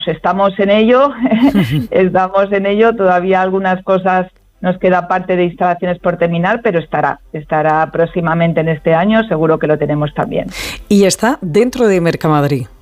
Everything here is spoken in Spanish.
estamos en ello, todavía algunas cosas nos queda parte de instalaciones por terminar, pero estará próximamente en este año, seguro que lo tenemos también. Y está dentro de Mercamadrid.